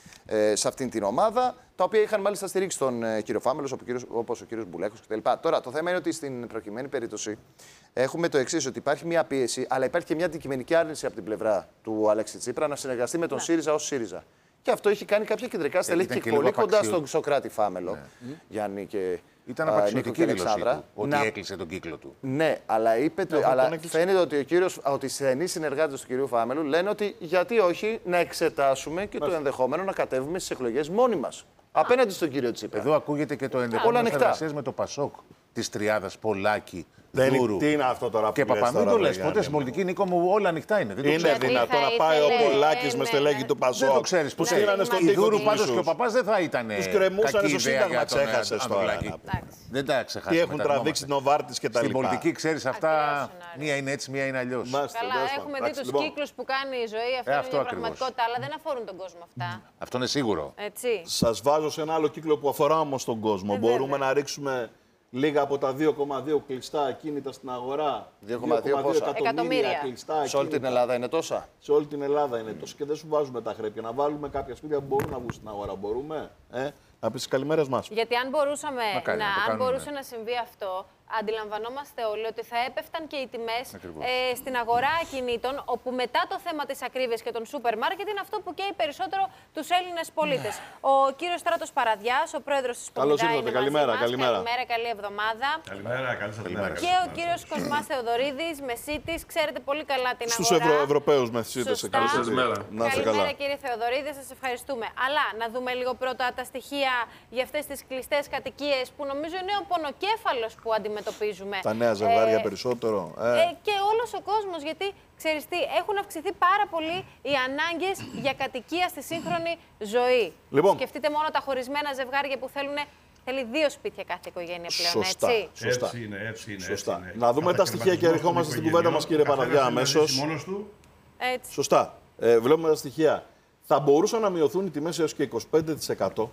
ε, σε αυτήν την ομάδα, τα οποία είχαν μάλιστα στηρίξει τον ε, κύριο Φάμελος, όπως ο κύριος Μπουλέκος κτλ. Τώρα, το θέμα είναι ότι στην προκειμένη περίπτωση έχουμε το εξής, ότι υπάρχει μια πίεση, αλλά υπάρχει και μια αντικειμενική άρνηση από την πλευρά του Αλέξη Τσίπρα να συνεργαστεί με τον ναι. ΣΥΡΙΖΑ ως ΣΥΡΙΖΑ. Και αυτό έχει κάνει κάποια κεντρικά στελέχη και πολύ κοντά στον Σοκράτη Φάμελο. Ναι. Γιάννη και ήταν απαξιωτική δήλωσή του, ότι να... έκλεισε τον κύκλο του. Ναι, αλλά, είπε, ναι, αλλά φαίνεται ότι, ο κύριος, ότι οι στενοί συνεργάτες του κυρίου Φάμελου λένε ότι γιατί όχι να εξετάσουμε και Μάλιστα. το ενδεχόμενο να κατέβουμε στις εκλογές μόνοι μας. Απέναντι στον κύριο Τσίπρα. Εδώ ακούγεται και το ενδεχόμενο συνεργασίας με το Πασόκ της τριάδας Πολάκη. Δεν τι είναι αυτό τώρα που και Παπανδρέου το λες. Ποτέ στην πολιτική, Νίκο μου, όλα ανοιχτά είναι. Δεν το είναι δυνατόν να πάει ο Πολάκης με στελέχη του Πασόκ. Δεν το ξέρεις. Που στείλανε στον τοίχο του πάντως και ο Παπάς δεν θα ήταν. Τους κρεμούσανε στο Σύνταγμα, ξέχασες τώρα. Δεν τα ξεχάσαμε. Τι έχουν τραβήξει την Νοβάρτης και τα λοιπά. Στην πολιτική ξέρεις αυτά, μία είναι έτσι, μία είναι αλλιώς. Καλά, έχουμε δει τους κύκλους που κάνει η ζωή, αυτό είναι η πραγματικότητα, αλλά δεν αφορούν τον κόσμο αυτά. Αυτό είναι σίγουρο. Σας βάζω σε ένα άλλο κύκλο που αφορά όμως τον κόσμο. Μπορούμε να ρίξουμε λίγα από τα δύο κόμμα δύο κλειστά ακίνητα στην αγορά. δύο κόμμα δύο εκατομμύρια κλειστά ακίνητα. Σε όλη την Ελλάδα είναι τόσα. Σε όλη την Ελλάδα είναι τόσα και δεν σου βάζουμε τα χρέπια. Να βάλουμε κάποια σπίτια που μπορούν να βγουν στην αγορά. Μπορούμε. Ε? Να πεις τις καλημέρες μας. Γιατί αν, μπορούσαμε, να, να, αν μπορούσε να συμβεί αυτό, αντιλαμβανόμαστε όλοι ότι θα έπεφταν και οι τιμές ε, στην αγορά ακινήτων, όπου μετά το θέμα της ακρίβειας και των σούπερ μάρκετ είναι αυτό που καίει περισσότερο τους Έλληνες πολίτες. Ο κύριος Στράτος Παραδιάς, ο πρόεδρος της Πομιδά, καλώς ήρθατε, καλημέρα, καλημέρα. Καλημέρα, καλή εβδομάδα. Καλημέρα, καλή σας εβδομάδα. Και ο κύριος Κοσμάς Θεοδωρίδης, μεσίτης, ξέρετε πολύ καλά την Στους αγορά. Στους Ευρω, Ευρωπαίους μεσίτες. Καλημέρα. Καλημέρα κύριε Θεοδωρίδη, σας ευχαριστούμε. Αλλά να δούμε λίγο πρώτα τα στοιχεία για αυτές τις κλειστές κατοικίες που νομίζω είναι ο πονοκέφαλος που αντιμετωπίζουμε. Τα νέα ζευγάρια ε, περισσότερο. Ε. Ε, και όλος ο κόσμος, γιατί ξέρεις τι, έχουν αυξηθεί πάρα πολύ οι ανάγκες για κατοικία στη σύγχρονη ζωή. Λοιπόν. Σκεφτείτε μόνο τα χωρισμένα ζευγάρια που θέλουν. Θέλει δύο σπίτια κάθε οικογένεια πλέον, Σωστά. έτσι. Σωστά. Έτσι είναι, έτσι είναι. Σωστά. Έτσι είναι. Να δούμε τα στοιχεία και ερχόμαστε στην κουβέντα μας, κύριε Παραδιά, αμέσως. Μόνος του. Έτσι. Σωστά. Ε, βλέπουμε τα στοιχεία. Θα μπορούσαν να μειωθούν οι τιμές έως και είκοσι πέντε τοις εκατό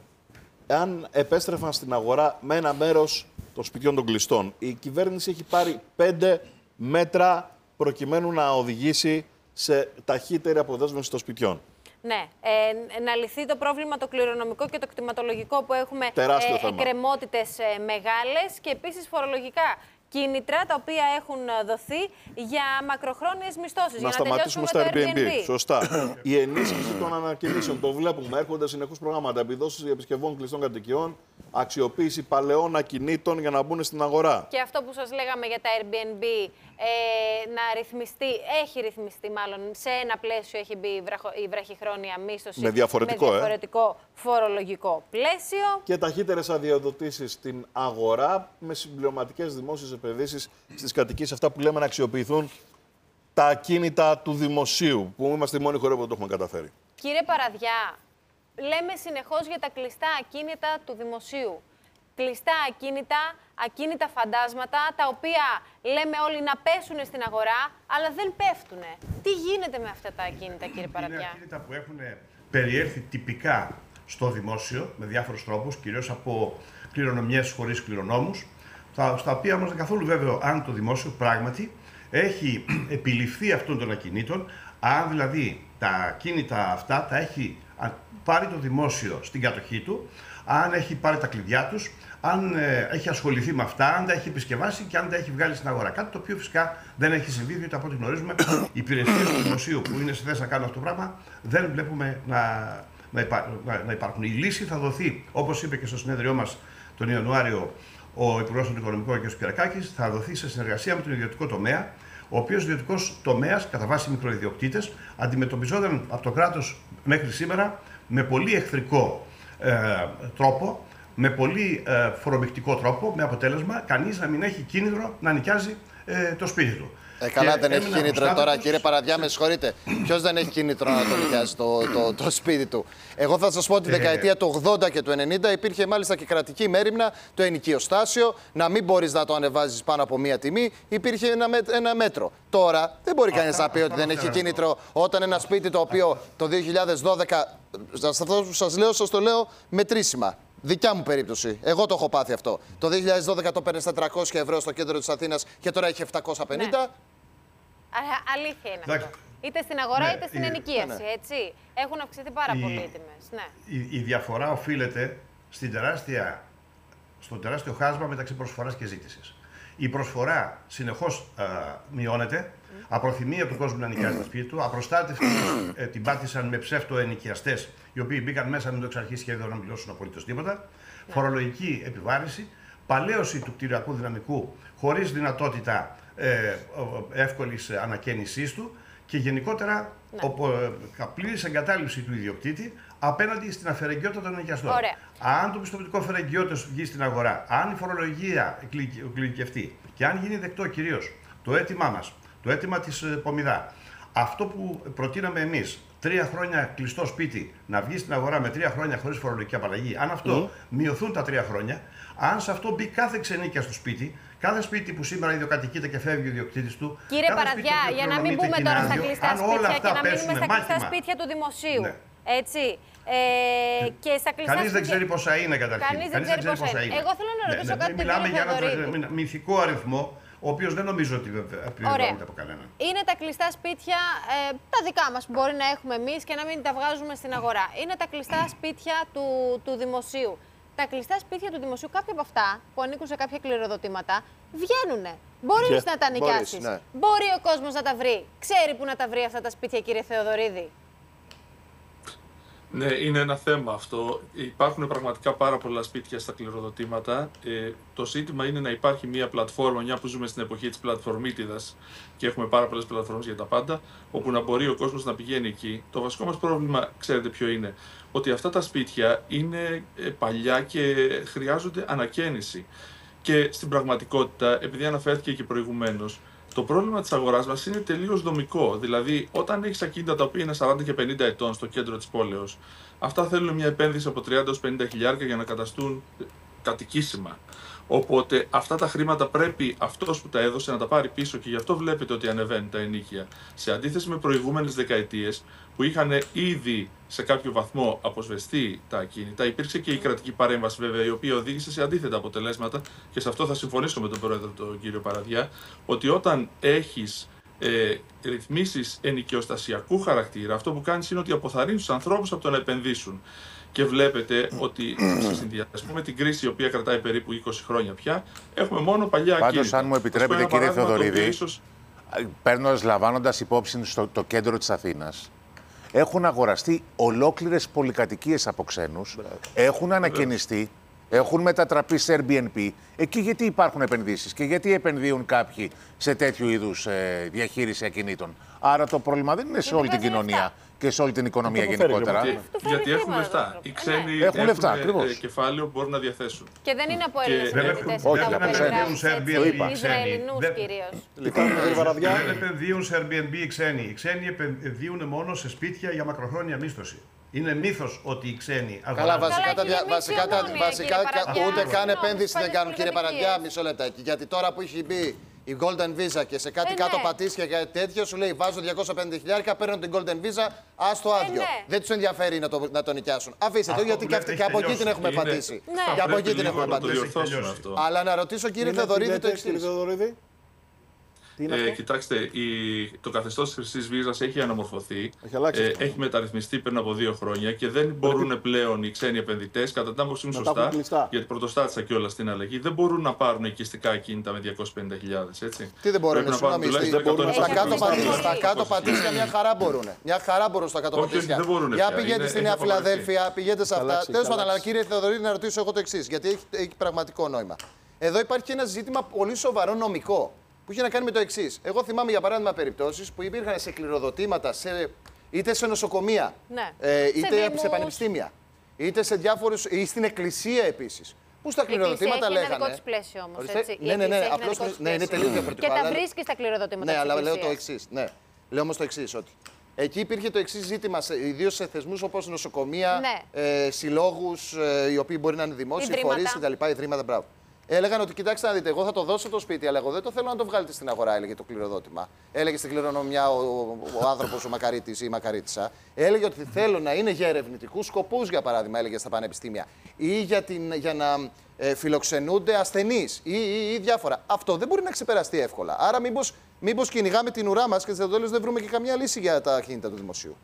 αν επέστρεφαν στην αγορά με ένα μέρος των σπιτιών των κλειστών. Η κυβέρνηση έχει πάρει πέντε μέτρα προκειμένου να οδηγήσει σε ταχύτερη αποδέσμευση των σπιτιών. Ναι, ε, να λυθεί το πρόβλημα το κληρονομικό και το κτηματολογικό που έχουμε, ε, εκκρεμότητες ε, μεγάλες και επίσης φορολογικά. κίνητρα τα οποία έχουν δοθεί για μακροχρόνιες μισθώσεις. Να, να σταματήσουμε στα Airbnb. Airbnb. Σωστά. Η ενίσχυση των ανακοινήσεων. Το βλέπουμε. Έρχονται συνεχώς προγράμματα. Επιδόσεις επισκευών κλειστών κατοικιών. Αξιοποίηση παλαιών ακινήτων για να μπουν στην αγορά. Και αυτό που σας λέγαμε για τα Airbnb, ε, να ρυθμιστεί, έχει ρυθμιστεί μάλλον, σε ένα πλαίσιο έχει μπει η βραχυχρόνια μίσθωση. Με διαφορετικό, με διαφορετικό ε. φορολογικό πλαίσιο. Και ταχύτερες αδειοδοτήσεις στην αγορά με συμπληρωματικές δημόσιες επενδύσεις στις κατοικίες. Αυτά που λέμε να αξιοποιηθούν τα ακίνητα του δημοσίου, που είμαστε η μόνη χώρα που δεν το έχουμε καταφέρει. Κύριε Παραδιά, λέμε συνεχώς για τα κλειστά ακίνητα του δημοσίου. Κλειστά ακίνητα, ακίνητα φαντάσματα, τα οποία λέμε όλοι να πέσουν στην αγορά, αλλά δεν πέφτουν. Τι γίνεται με αυτά τα ακίνητα, κύριε Παραδιά? Είναι ακίνητα που έχουν περιέρθει τυπικά στο δημόσιο, με διάφορους τρόπους, κυρίως από κληρονομιές χωρίς κληρονόμους, στα οποία όμως δεν καθόλου βέβαιο αν το δημόσιο πράγματι έχει επιληφθεί αυτών των ακινήτων, αν δηλαδή τα ακίνητα αυτά τα έχει πάρει το δημόσιο στην κατοχή του, αν έχει πάρει τα κλειδιά τους, αν ε, έχει ασχοληθεί με αυτά, αν τα έχει επισκευάσει και αν τα έχει βγάλει στην αγορά. Κάτι το οποίο φυσικά δεν έχει συμβεί, διότι από ό,τι γνωρίζουμε, οι υπηρεσίες του δημοσίου που είναι σε θέση να κάνουν αυτό το πράγμα δεν βλέπουμε να, να, υπά, να, να υπάρχουν. Η λύση θα δοθεί, όπως είπε και στο συνέδριό μας τον Ιανουάριο ο Υπουργός των Οικονομικών κ. Κυρακάκης, θα δοθεί σε συνεργασία με τον ιδιωτικό τομέα, ο οποίος ιδιωτικός τομέας, κατά βάση μικροϊδιοκτήτες, αντιμετωπιζόταν από το κράτος μέχρι σήμερα με πολύ εχθρικό ε, τρόπο, με πολύ ε, φορομικτικό τρόπο, με αποτέλεσμα κανείς να μην έχει κίνητρο να νοικιάζει ε, το σπίτι του. Ε, καλά, και δεν έχει κίνητρο τώρα, κύριε Παραδιά, με συγχωρείτε. Ποιος δεν έχει κίνητρο να το νοικιάζει το, το, το, το σπίτι του? Εγώ θα σας πω ότι τη δεκαετία του ογδόντα και του ενενήντα υπήρχε μάλιστα και κρατική μέριμνα, το ενοικιοστάσιο, να μην μπορείς να το ανεβάζεις πάνω από μία τιμή. Υπήρχε ένα, ένα μέτρο. Τώρα δεν μπορεί κανείς να πει ότι δεν έχει κίνητρο όταν ένα σπίτι το οποίο το δύο χιλιάδες δώδεκα, αυτό που σας λέω, σας το λέω μετρήσιμα. Δικιά μου περίπτωση. Εγώ το έχω πάθει αυτό. Το δύο χιλιάδες δώδεκα το παίρνεις τετρακόσια ευρώ στο κέντρο της Αθήνας και τώρα έχει επτακόσια πενήντα. Ναι. Αλήθεια είναι αυτό. Είτε στην αγορά, ναι, είτε στην η... ενοικίαση, ναι, έτσι. Έχουν αυξηθεί πάρα η... πολύ οι τιμές. Ναι. Η, η διαφορά οφείλεται στην τεράστια, στο τεράστιο χάσμα μεταξύ προσφοράς και ζήτησης. Η προσφορά συνεχώς α, μειώνεται. Mm. Απροθυμία του κόσμου να νοικιάζει το σπίτι του. Απροστάτευτοι ε, την πάτησαν με ψεύτο ενοικιαστές, οι οποίοι μπήκαν μέσα με το εξ αρχής σχέδιο να μιλώσουν απολύτως τίποτα. Mm. Φορολογική επιβάρυνση. Παλαίωση του κτηριακού δυναμικού χωρίς δυνατότητα ε, εύκολης ανακαίνησής του και γενικότερα ναι, πλήρης εγκατάλειψη του ιδιοκτήτη απέναντι στην αφαιρεγγιότητα των ενοικιαστών. Αν το πιστοποιητικό αφαιρεγγιότητας βγει στην αγορά, αν η φορολογία εκλογικευτεί και αν γίνει δεκτό κυρίως το αίτημά μας, το αίτημα της Πομιδά, αυτό που προτείναμε εμείς, τρία χρόνια κλειστό σπίτι να βγει στην αγορά με τρία χρόνια χωρίς φορολογική απαλλαγή, αν αυτό mm. μειωθούν τα τρία χρόνια, αν σε αυτό μπει κάθε ξενίκια στο σπίτι, κάθε σπίτι που σήμερα ιδιοκατοικείται και φεύγει ο ιδιοκτήτης του. Κύριε Παραδιά, για να μην μπούμε τώρα στα κλειστά σπίτια και να μείνουμε στα κλειστά σπίτια του δημοσίου. Ναι. Έτσι. Ε, και στα κλειστά Κανείς δεν ξέρει πόσα είναι καταρχήν. Κανείς δεν ξέρει πόσα είναι. είναι. Εγώ θέλω να ρωτήσω ναι, ναι, κάτι. Μιλάμε για έναν μυθικό αριθμό, ο οποίος δεν νομίζω ότι πληρώνεται από κανέναν. Είναι τα κλειστά σπίτια, ε, τα δικά μας που μπορεί να έχουμε εμείς και να μην τα βγάζουμε στην αγορά. Είναι τα κλειστά σπίτια του, του δημοσίου. Τα κλειστά σπίτια του δημοσίου, κάποια από αυτά που ανήκουν σε κάποια κληροδοτήματα, βγαίνουνε. Μπορείς να τα νοικιάσεις. Ναι. Μπορεί ο κόσμος να τα βρει. Ξέρει που να τα βρει αυτά τα σπίτια, κύριε Θεοδωρίδη? Ναι, είναι ένα θέμα αυτό. Υπάρχουν πραγματικά πάρα πολλά σπίτια στα κληροδοτήματα. Ε, το ζήτημα είναι να υπάρχει μια πλατφόρμα, μια που ζούμε στην εποχή της πλατφορμίτιδας και έχουμε πάρα πολλές πλατφόρμες για τα πάντα, όπου να μπορεί ο κόσμος να πηγαίνει εκεί. Το βασικό μας πρόβλημα, ξέρετε ποιο είναι? Ότι αυτά τα σπίτια είναι παλιά και χρειάζονται ανακαίνιση. Και στην πραγματικότητα, επειδή αναφέρθηκε και προηγουμένως, το πρόβλημα της αγοράς μας είναι τελείως δομικό. Δηλαδή, όταν έχεις ακίνητα τα οποία είναι σαράντα και πενήντα ετών στο κέντρο της πόλεως, αυτά θέλουν μια επένδυση από τριάντα έως πενήντα χιλιάρικα για να καταστούν κατοικήσιμα. Οπότε αυτά τα χρήματα πρέπει αυτός που τα έδωσε να τα πάρει πίσω και γι' αυτό βλέπετε ότι ανεβαίνουν τα ενοίκια. Σε αντίθεση με προηγούμενες δεκαετίες που είχαν ήδη σε κάποιο βαθμό αποσβεστεί τα ακίνητα, υπήρξε και η κρατική παρέμβαση βέβαια, η οποία οδήγησε σε αντίθετα αποτελέσματα και σε αυτό θα συμφωνήσω με τον πρόεδρο, τον κύριο Παραδιά, ότι όταν έχεις ε, ρυθμίσεις ενοικιοστασιακού χαρακτήρα, αυτό που κάνεις είναι ότι αποθαρρύνεις τους ανθρώπους από το να επενδύσουν. Και βλέπετε ότι σε συνδυασμό με την κρίση, η οποία κρατάει περίπου είκοσι χρόνια πια, έχουμε μόνο παλιά ακίνητα. Πάντως, αν μου επιτρέπετε, κύριε Θεοδωρίδη, ίσως... παίρνοντας, λαμβάνοντας υπόψη στο το κέντρο της Αθήνας, έχουν αγοραστεί ολόκληρες πολυκατοικίες από ξένους, έχουν ανακαινιστεί, έχουν μετατραπεί σε Airbnb. Εκεί γιατί υπάρχουν επενδύσεις και γιατί επενδύουν κάποιοι σε τέτοιου είδους ε, διαχείριση ακινήτων. Άρα το πρόβλημα δεν είναι σε όλη την κοινωνία και σε όλη την οικονομία γενικότερα. Γιατί, γιατί έχουν λεφτά. Οι ξένοι ναι. έχουν, λεφτά, έχουν κεφάλαιο που μπορούν να διαθέσουν. Και δεν είναι από Έλληνες επενδυτές. Όχι, δεν επενδύουν σε Airbnb οι ξένοι. Δεν επενδύουν σε Airbnb οι ξένοι. Οι ξένοι επενδύουν μόνο σε σπίτια για μακροχρόνια μίσθωση. Είναι μύθος ότι οι ξένοι αγοράζουν. Καλά, βασικά, τα, βασικά, τα, βασικά ούτε καν επένδυση δεν κάνουν, κύριε Παραδιά, μισό λεπτάκι. Γιατί τώρα που έχει μπει η Golden Visa και σε κάτι ε, κάτω ναι. πατήσει και κάτι τέτοιο, σου λέει βάζω διακόσια πενήντα χιλιάρικα, παίρνω την Golden Visa, άστο άδειο. Ε, ναι. Δεν του ενδιαφέρει να το, να το νοικιάσουν. Αφήστε το, γιατί και, και από εκεί την έχουμε είναι... πατήσει. Ναι. Και από εκεί την έχουμε πατήσει. Αλλά να ρωτήσω, κύριε Θεοδωρίδη, το εξής. Ε, κοιτάξτε, η, το καθεστώς της χρυσής βίζας έχει αναμορφωθεί, έχει, ε, έχει μεταρρυθμιστεί πριν από δύο χρόνια και δεν μπορούν Πρέπει... πλέον οι ξένοι επενδυτές, κατά την άποψή μου σωστά, γιατί πρωτοστάτησα κιόλας στην αλλαγή, δεν μπορούν να πάρουν οικιστικά ακίνητα με διακόσιες πενήντα χιλιάδες, έτσι. Τι δεν μπορούν, να πάρουν στα κάτω πατήσια μια χαρά μπορούν. Μια χαρά μπορούν στα κάτω πατήσια. Για πηγαίνετε στη Νέα Φιλαδέλφια, πηγαίνετε σε αυτά. Τέλος πάντων, αλλά κύριε Θεοδωρίδη, να ρωτήσω εγώ το εξής, γιατί έχει πραγματικό νόημα. Εδώ υπάρχει ένα ζήτημα πολύ σοβαρό νομικό, που είχε να κάνει με το εξής. Εγώ θυμάμαι για παράδειγμα περιπτώσεις που υπήρχαν σε κληροδοτήματα, σε, είτε σε νοσοκομεία, ναι. ε, είτε σε, σε πανεπιστήμια, είτε σε διάφορους, ή στην εκκλησία επίσης. Που στα κληροδοτήματα λέγανε. Είναι δικό της πλαίσιο όμως. Έτσι. Ναι, ναι, ναι, απλώς, ναι, είναι τελείως διαφορετικό. Και τα βρίσκει στα κληροδοτήματα. Ναι, αλλά λέω το εξής. Ναι. Λέω όμως το εξής, ότι εκεί υπήρχε το εξής ζήτημα, ιδίως σε θεσμούς όπως νοσοκομεία, ναι. ε, συλλόγους, ε, οι οποίοι μπορεί να είναι δημόσιοι, φορείς κτλ. Ιδρύματα, μπράβο. Έλεγαν ότι κοιτάξτε να δείτε, εγώ θα το δώσω το σπίτι, αλλά εγώ δεν το θέλω να το βγάλετε στην αγορά, έλεγε το κληροδότημα. Έλεγε στην κληρονομιά ο, ο, ο άνθρωπος, ο Μακαρίτης ή η Μακαρίτισσα. Έλεγε ότι θέλω να είναι για ερευνητικούς σκοπούς, για παράδειγμα, έλεγε στα πανεπιστήμια. Ή για, την, για να ε, φιλοξενούνται ασθενείς ή, ή, ή διάφορα. Αυτό δεν μπορεί να ξεπεραστεί εύκολα. Άρα, μήπως, μήπως κυνηγάμε την ουρά μας και στο τέλος δεν βρούμε και καμία λύση για τα ακίνητα του δημοσίου.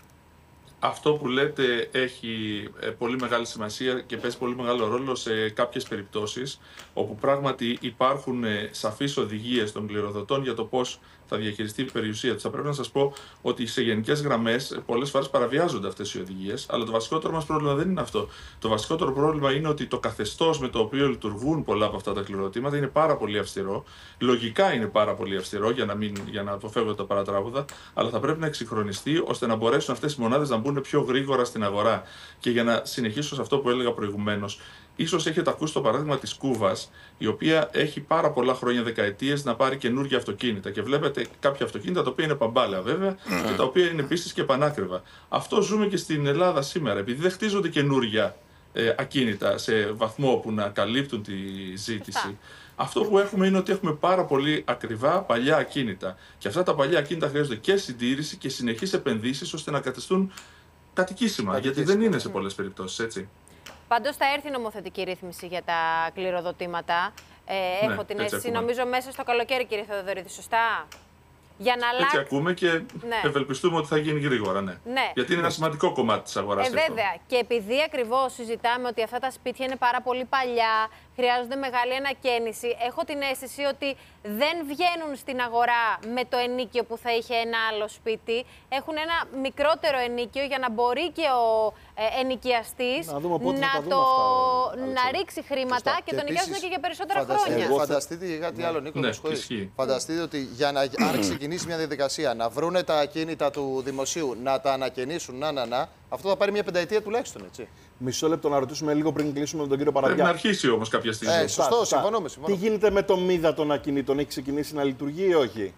Αυτό που λέτε έχει πολύ μεγάλη σημασία και παίζει πολύ μεγάλο ρόλο σε κάποιες περιπτώσεις όπου πράγματι υπάρχουν σαφείς οδηγίες των κληροδοτών για το πώς θα διαχειριστεί η περιουσία τους. Θα πρέπει να σας πω ότι σε γενικές γραμμές πολλές φορές παραβιάζονται αυτές οι οδηγίες, αλλά το βασικότερο μας πρόβλημα δεν είναι αυτό. Το βασικότερο πρόβλημα είναι ότι το καθεστώς με το οποίο λειτουργούν πολλά από αυτά τα κληροδοτήματα είναι πάρα πολύ αυστηρό. Λογικά είναι πάρα πολύ αυστηρό για να, μην, για να αποφεύγονται τα παρατράγουδα, αλλά θα πρέπει να εξυγχρονιστεί ώστε να μπορέσουν αυτές οι μονάδες να μπουν πιο γρήγορα στην αγορά. Και για να συνεχίσω σε αυτό που έλεγα προηγουμένως, ίσως έχετε ακούσει το παράδειγμα της Κούβας, η οποία έχει πάρα πολλά χρόνια, δεκαετίες, να πάρει καινούργια αυτοκίνητα. Και βλέπετε κάποια αυτοκίνητα τα οποία είναι παμπάλαια βέβαια και τα οποία είναι επίσης και πανάκριβα. Αυτό ζούμε και στην Ελλάδα σήμερα, επειδή δεν χτίζονται καινούργια ε, ακίνητα σε βαθμό που να καλύπτουν τη ζήτηση. Αυτό που έχουμε είναι ότι έχουμε πάρα πολύ ακριβά παλιά ακίνητα. Και αυτά τα παλιά ακίνητα χρειάζονται και συντήρηση και συνεχείς επενδύσεις ώστε να καταστούν κατοικήσιμα. Γιατί δεν είναι σε πολλές περιπτώσεις έτσι. Πάντως θα έρθει νομοθετική ρύθμιση για τα κληροδοτήματα. Ε, ναι, έχω την αίσθηση, νομίζω, μέσα στο καλοκαίρι, κύριε Θεοδωρίδη, σωστά. Για να αλλάξει... Έτσι ακούμε και ναι. ευελπιστούμε ότι θα γίνει γρήγορα, ναι. ναι. Γιατί είναι ένα σημαντικό κομμάτι της αγοράς. Ε, βέβαια. Και επειδή ακριβώς συζητάμε ότι αυτά τα σπίτια είναι πάρα πολύ παλιά, χρειάζονται μεγάλη ανακαίνιση, έχω την αίσθηση ότι δεν βγαίνουν στην αγορά με το ενίκιο που θα είχε ένα άλλο σπίτι. Έχουν ένα μικρότερο ενίκιο για να μπορεί και ο ε, ενοικιαστής να, να, το, αυτά, να ρίξει χρήματα Φωστά. και, και τον νοικιάζουν και για περισσότερα φανταστείτε, χρόνια. Φανταστείτε και κάτι άλλο, Νίκο, ναι, φανταστείτε ότι για να ξεκινήσει μια διαδικασία, να βρούνε τα ακίνητα του δημοσίου, να τα ανακαινήσουν, να, να, να, αυτό θα πάρει μια πενταετία τουλάχιστον, έτσι. Μισό λεπτό να ρωτήσουμε λίγο πριν κλείσουμε με τον κύριο Παραδιά. Πρέπει να αρχίσει όμως κάποια στιγμή. Ε, σωστό, συμφωνούμε. Τι γίνεται με το μίδα των ακινήτων, έχει ξεκινήσει να λειτουργεί ή όχι?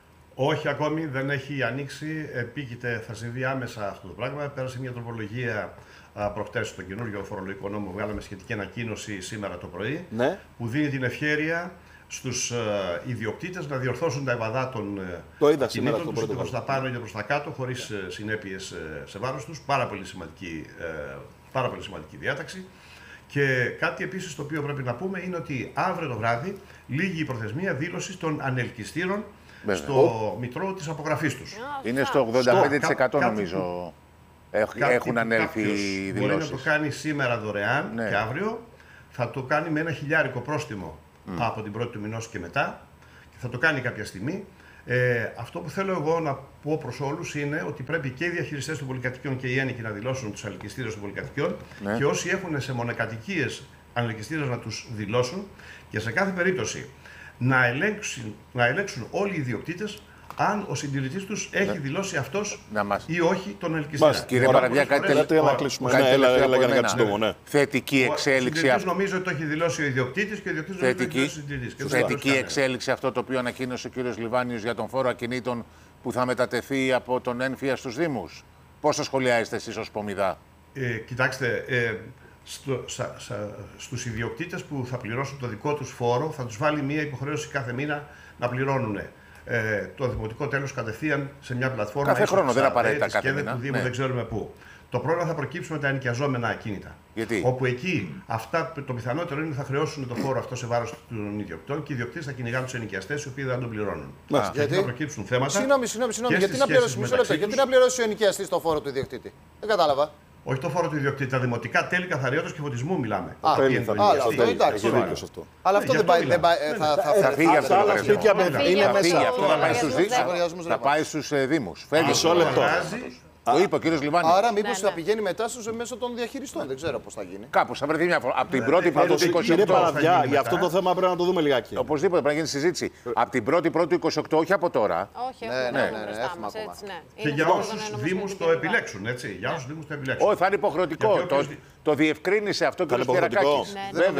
Όχι ακόμη, δεν έχει ανοίξει. Επίκειται, θα συμβεί άμεσα αυτό το πράγμα. Πέρασε μια τροπολογία προχτές στο καινούργιο φορολογικό νόμο. Βγάλαμε σχετική ανακοίνωση σήμερα το πρωί, ναι. που δίνει την ευχέρεια στους uh, ιδιοκτήτες να διορθώσουν τα ευαδά των ακινήτων τους, είτε προς τα πάνω είτε προς τα κάτω, χωρίς uh, συνέπειες uh, σε βάρος τους. Πάρα πολύ σημαντική, uh, πάρα πολύ σημαντική διάταξη. Και κάτι επίσης το οποίο πρέπει να πούμε είναι ότι αύριο το βράδυ λήγει η προθεσμία δήλωσης των ανελκυστήρων στο oh. μητρό της απογραφής τους. Είναι στο ογδόντα πέντε τοις εκατό στο, νομίζω. Έχουν ανέλθει οι δηλώσεις. Μπορεί να το κάνει σήμερα δωρεάν ναι. και αύριο θα το κάνει με ένα χιλιάρικο πρόστιμο mm. από την πρώτη του μηνός και μετά και θα το κάνει κάποια στιγμή. Ε, αυτό που θέλω εγώ να πω προς όλους είναι ότι πρέπει και οι διαχειριστές των πολυκατοικιών και οι ένοικοι να δηλώσουν τους αλικιστήρες των πολυκατοικιών ναι. και όσοι έχουν σε μονοκατοικίες αλικιστήρες να τους δηλώσουν και σε κάθε περίπτωση να ελέγξουν, να ελέγξουν όλοι οι ιδιοκτήτες αν ο συντηρητής τους έχει ναι. δηλώσει αυτός ή όχι τον ελκυστήρα. Κύριε Παραδιά, κάτι τελευταίο να κλείσουμε. Ναι, έλα, έλα, για να κατσιτόμω, ναι. Θετική εξέλιξη. Ο συντηρητής νομίζω ότι το έχει δηλώσει ο ιδιοκτήτης και ο ιδιοκτήτης νομίζω ότι το έχει δηλώσει ο συντηρητής. Θετική εξέλιξη αυτό το οποίο ανακοίνωσε ο κύριος Λιβάνιος για τον φόρο ακινήτων που θα μετατεθεί από τον ΕΝΦΙΑ στους Δήμους. Πώς το σχολιάζετε εσείς ως Πομιδά? Ε, κοιτάξτε, ε, στο, σα, σα, στους ιδιοκτήτες που θα πληρώσουν το δικό τους φόρο θα τους βάλει μία υποχρέωση κάθε μήνα να πληρώνουν Ε, το δημοτικό τέλος κατευθείαν σε μια πλατφόρμα. Κάθε χρόνο, δεν απαραίτητα κάθε μήνα. Του Δήμου, ναι. δεν ξέρουμε πού. Το πρόβλημα θα προκύψει με τα ενοικιαζόμενα ακίνητα. Γιατί? Όπου εκεί αυτά, το πιθανότερο είναι ότι θα χρεώσουν το φόρο αυτό σε βάρος των ιδιοκτητών και οι ιδιοκτήτες θα κυνηγάνε τους ενοικιαστές οι οποίοι δεν τον πληρώνουν. Α, γιατί θα προκύψουν θέματα. Συγγνώμη, συγγνώμη, συγγνώμη. Γιατί, να πληρώσει, γιατί να πληρώσει ο ενοικιαστής το φόρο του ιδιοκτήτη? Δεν κατάλαβα. Όχι το φόρο του ιδιοκτήτη, τα δημοτικά τέλη καθαριότητας και φωτισμού μιλάμε. Α, αυτό εντάξει. Αλλά αυτό δεν πάει. Θα φύγει αυτό. Τα άλλα σπίτια είναι μέσα. Θα πάει στους Δήμους. Φεύγει. Μισό λεπτό. Το είπε ο κύριος Λιβάνιος. Άρα, μήπως θα πηγαίνει μετά στους μέσω των διαχειριστών. Δεν ξέρω πώς θα γίνει. Κάπως θα βρεθεί μια φορά. Από την πρώτη πρώτη του είκοσι οκτώ. Κύριε Παραδιά, για αυτό το θέμα πρέπει να το δούμε λιγάκι. Οπωσδήποτε πρέπει να γίνει συζήτηση. Από την πρώτη πρώτη του είκοσι οκτώ, όχι από τώρα. Όχι, ναι, ναι, ναι. Και για όσους Δήμους το επιλέξουν, έτσι. Για όσους Δήμους το επιλέξουν. Όχι, θα είναι υποχρεωτικό. Το διευκρίνησε αυτό και ο κ. Κερακάκης.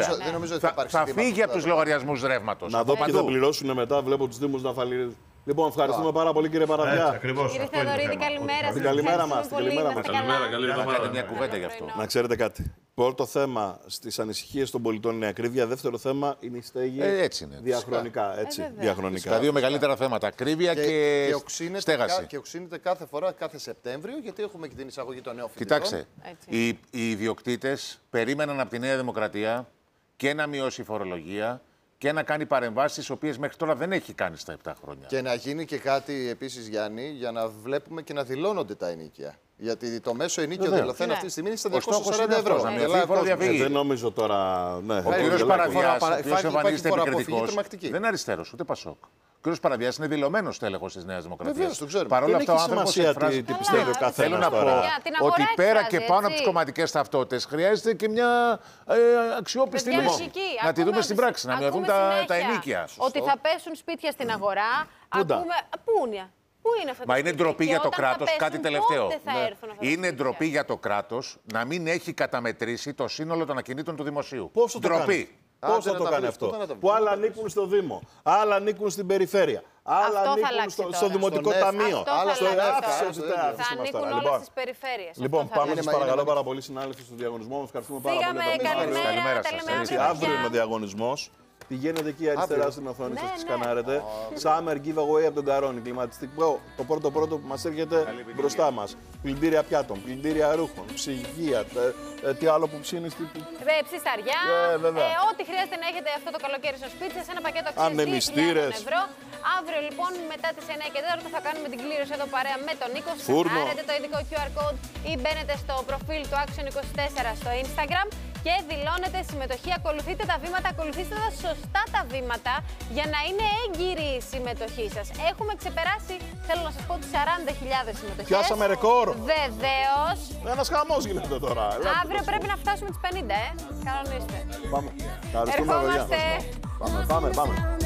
Θα φύγει από τους λογαριασμούς ρεύματος. Να δω ποιοι θα πληρώσουν μετά. Βλέπω τους Δήμους να φαλυρίζουν. Λοιπόν, ευχαριστούμε πάρα πολύ, κύριε Παραδιά. Κύριε Θεοδωρίδη, καλημέρα σας. Καλημέρα μας. Καλημέρα μας. Καλή εβδομάδα. Μια κουβέντα γι' αυτό. Να ξέρετε κάτι. Πρώτο θέμα στις ανησυχίες των πολιτών είναι η ακρίβεια. Δεύτερο θέμα είναι η στέγη. Ε, έτσι είναι. Διαχρονικά. Έτσι, ε, διαχρονικά. Τα δύο μεγαλύτερα θέματα. Ακρίβεια και, και, και στέγαση. Και οξύνεται κάθε φορά, κάθε Σεπτέμβριο, γιατί έχουμε και την εισαγωγή των νέων φοιτητών. Κοιτάξτε, οι, οι ιδιοκτήτες περίμεναν από τη Νέα Δημοκρατία και να μειώσει η φορολογία και να κάνει παρεμβάσεις, τις οποίες μέχρι τώρα δεν έχει κάνει στα επτά χρόνια. Και να γίνει και κάτι επίσης, Γιάννη, για να βλέπουμε και να δηλώνονται τα ενοίκια. Γιατί το μέσο ενοίκιο δηλωθέν ναι. αυτή τη στιγμή είναι στα διακόσια σαράντα ευρώ. Ε, δεν νομίζω τώρα. Ναι. Ο κ. Παραδιάς, ο οποίος εμφανίζεται επικριτικός, δεν είναι αριστερός, ούτε Πασόκ. Ο κ. Παραδιάς είναι δηλωμένος τέλεχος της Νέας Δημοκρατίας. Βεβαίως, το ξέρουμε. Παρ' όλα αυτά, ο άνθρωπος εκφράζει. Τι πιστεύει ο καθένας. Θέλω να πω ότι πέρα και πάνω από τις κομματικές ταυτότητες χρειάζεται και μια αξιόπιστη λύση. Να τη δούμε στην πράξη, να μειωθούν τα ενίκια. Ότι θα πέσουν σπίτια στην αγορά. Πούνια. Πού είναι αυτό? Μα είναι ντροπή για το κράτος, κάτι τελευταίο. Ναι. Είναι ντροπή για το κράτος να μην έχει καταμετρήσει το σύνολο των ακινήτων του δημοσίου. Πώς θα το κάνει, Πώς θα το κάνει αυτό? Που άλλα ανήκουν στο Δήμο, άλλα ανήκουν στην περιφέρεια, άλλα αυτό ανήκουν στο, στο Δημοτικό στο Ταμείο. Άλλα στο ΕΦ. Θα ανήκουν όλες τις περιφέρειες. Λοιπόν, πάμε σας παρακαλώ πάρα πολύ συνάδελφοι στο διαγωνισμό μας. Ευχαριστούμε πάρα πολύ. Καλημέρα. Αύριο είναι ο διαγωνισμός. Πηγαίνετε εκεί αριστερά στην οθόνη σας, τη σκανάρετε. Summer giveaway από τον Καρόνι. Κλιματιστικό. Το πρώτο πρώτο που μας έρχεται μπροστά μας. Πλυντήρια πιάτων, πλυντήρια ρούχων, ψυγεία. Τι άλλο που ψήνεις. Ψισταριά. Ό,τι χρειάζεται να έχετε αυτό το καλοκαίρι στο σπίτι σας. Ένα πακέτο αξίας δύο χιλιάδες ευρώ. Αύριο λοιπόν μετά τις εννιά και τέσσερα θα κάνουμε την κλήρωση εδώ παρέα με τον Νίκο. Σκανάρετε το ειδικό κιου αρ code ή μπαίνετε στο προφίλ του Action είκοσι τέσσερα στο Instagram και δηλώνετε συμμετοχή. Ακολουθείτε τα βήματα, ακολουθήστε τα σωστά τα βήματα για να είναι έγκυρη η συμμετοχή σας. Έχουμε ξεπεράσει, θέλω να σας πω, τις σαράντα χιλιάδες συμμετοχές. Πιάσαμε ρεκόρ. Βεβαίως. Ένας χαμός γίνεται τώρα. Αύριο πρέπει να φτάσουμε τις πενήντα, ε. Κανονίστε. Πάμε. Ερχόμαστε. Πάμε, πάμε, πάμε.